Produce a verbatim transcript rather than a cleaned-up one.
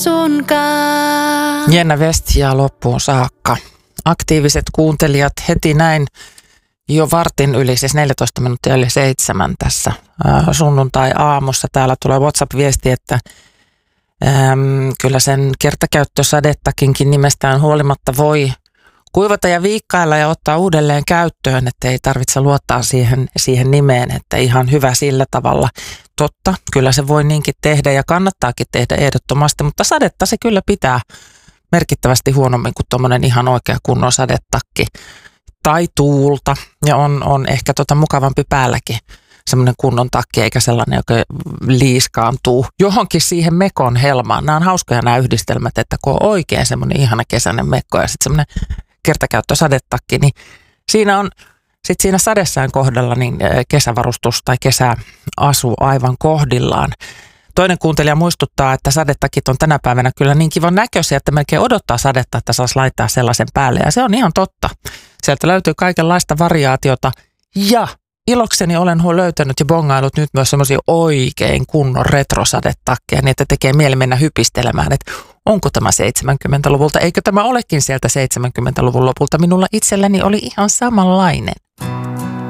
sunkaan. Jenna Westia loppuun saakka. Aktiiviset kuuntelijat heti näin jo vartin yli, siis neljätoista minuuttia yli seitsemän tässä äh, sunnuntai-aamussa. Täällä tulee WhatsApp-viesti, että äm, kyllä sen kertakäyttösadettakinkin nimestään huolimatta voi kuivata ja viikkailla ja ottaa uudelleen käyttöön, että ei tarvitse luottaa siihen, siihen nimeen, että ihan hyvä sillä tavalla. Totta, kyllä se voi niinkin tehdä ja kannattaakin tehdä ehdottomasti, mutta sadetta se kyllä pitää merkittävästi huonommin kuin tuommoinen ihan oikea kunnon sadetakki. Tai tuulta, ja on, on ehkä tota mukavampi päälläkin semmoinen kunnon takki, eikä sellainen, joka liiskaantuu johonkin siihen mekon helmaan. Nämä on hauskoja nämä yhdistelmät, että kun on oikein semmoinen ihana kesäinen mekko ja sitten semmoinen kertakäyttösadetakki, niin siinä on sitten siinä sadessään kohdalla niin kesävarustus tai kesäasu aivan kohdillaan. Toinen kuuntelija muistuttaa, että sadetakit on tänä päivänä kyllä niin kivan näköisiä, että melkein odottaa sadetta, että saisi laittaa sellaisen päälle. Ja se on ihan totta. Sieltä löytyy kaikenlaista variaatiota. Ja ilokseni olen löytänyt ja bongailut nyt myös semmoisia oikein kunnon retrosadetakkeja, niin että tekee mieli mennä hypistelemään, että onko tämä seitsemänkymmentäluvulta, eikö tämä olekin sieltä seitsemänkymmentäluvun lopulta. Minulla itselläni oli ihan samanlainen.